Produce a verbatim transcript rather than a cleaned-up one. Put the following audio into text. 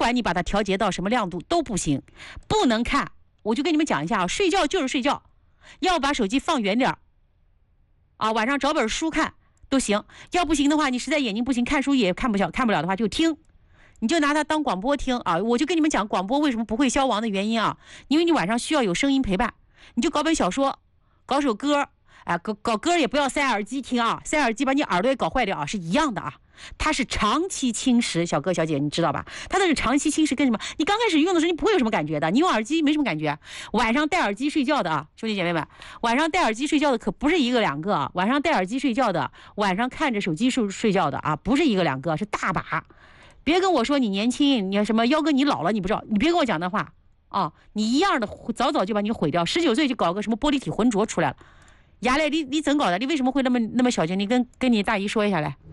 管你把它调节到什么亮度都不行，不能看。我就跟你们讲一下啊，睡觉就是睡觉，要把手机放远点啊，晚上找本书看都行。要不行的话，你实在眼睛不行，看书也看不了，看不了的话就听，你就拿它当广播听啊。我就跟你们讲，广播为什么不会消亡的原因啊，因为你晚上需要有声音陪伴，你就搞本小说，搞首歌。啊，搞搞歌也不要塞耳机听啊，塞耳机把你耳朵也搞坏掉啊，是一样的啊。它是长期侵蚀，小哥小姐你知道吧？它那是长期侵蚀跟什么？你刚开始用的时候你不会有什么感觉的，你用耳机没什么感觉。晚上戴耳机睡觉的啊，兄弟姐妹们，晚上戴耳机睡觉的可不是一个两个啊，晚上戴耳机睡觉的，晚上看着手机睡睡觉的啊，不是一个两个，是大把。别跟我说你年轻，你什么幺哥你老了你不知道，你别跟我讲那话啊，你一样的早早就把你毁掉，十九岁就搞个什么玻璃体浑浊出来了。牙嘞，你你怎搞的？你为什么会那么那么小心？你跟跟你大姨说一下来。